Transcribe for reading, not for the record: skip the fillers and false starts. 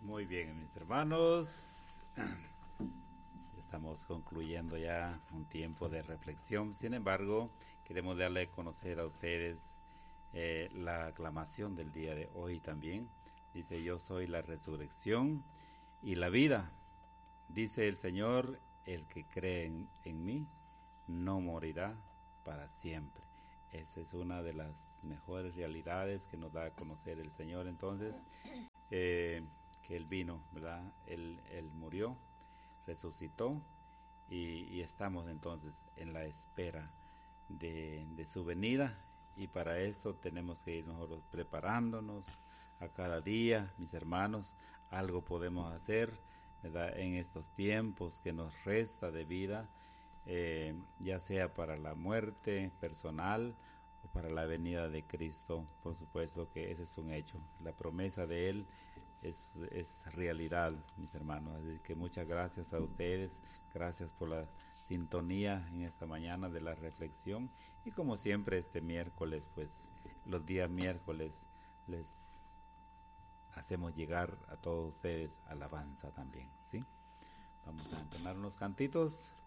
Muy bien, mis hermanos. Estamos concluyendo ya un tiempo de reflexión. Sin embargo, queremos darle a conocer a ustedes la aclamación del día de hoy también. Dice: yo soy la resurrección y la vida. Dice el Señor: el que cree en mí no morirá para siempre. Esa es una de las mejores realidades que nos da a conocer el Señor. Entonces, que Él vino, ¿verdad? Él murió, resucitó y estamos entonces en la espera de su venida, y para esto tenemos que ir nosotros preparándonos a cada día, mis hermanos. Algo podemos hacer, ¿verdad?, en estos tiempos que nos resta de vida, ya sea para la muerte personal o para la venida de Cristo. Por supuesto que ese es un hecho, la promesa de Él es realidad, mis hermanos. Así que muchas gracias a ustedes, gracias por la sintonía en esta mañana de la reflexión, y como siempre este miércoles, pues los días miércoles les hacemos llegar a todos ustedes alabanza también, ¿sí? Vamos a entonar unos cantitos